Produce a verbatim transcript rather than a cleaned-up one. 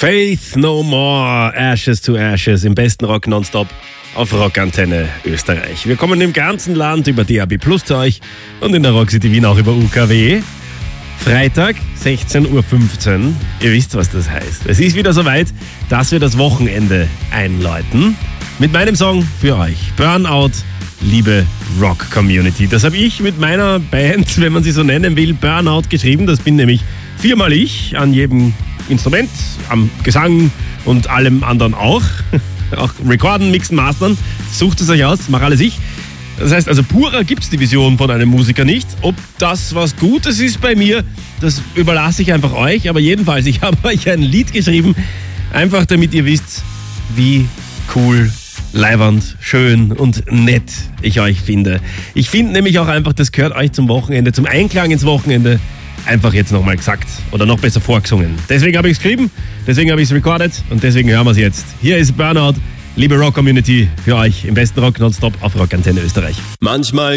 Faith No More, Ashes to Ashes, im besten Rock nonstop auf Rockantenne Österreich. Wir kommen im ganzen Land über D A B Plus zu euch und in der Rock City Wien auch über U K W. Freitag, sechzehn Uhr fünfzehn. Ihr wisst, was das heißt. Es ist wieder soweit, dass wir das Wochenende einläuten. Mit meinem Song für euch. Burnout, liebe Rock-Community. Das habe ich mit meiner Band, wenn man sie so nennen will, Burnout geschrieben. Das bin nämlich viermal ich an jedem Instrument, am Gesang und allem anderen auch. Auch recorden, mixen, mastern. Sucht es euch aus, mach alles ich. Das heißt also, purer gibt's die Vision von einem Musiker nicht. Ob das was Gutes ist bei mir, das überlasse ich einfach euch. Aber jedenfalls, ich habe euch ein Lied geschrieben, einfach damit ihr wisst, wie cool, leibernd, schön und nett ich euch finde. Ich finde nämlich auch einfach, das gehört euch zum Wochenende, zum Einklang ins Wochenende, einfach jetzt nochmal gesagt oder noch besser vorgesungen. Deswegen habe ich es geschrieben, deswegen habe ich es recorded und deswegen hören wir es jetzt. Hier ist Burnout, liebe Rock-Community, für euch im besten Rock nonstop auf Rockantenne Österreich. Manchmal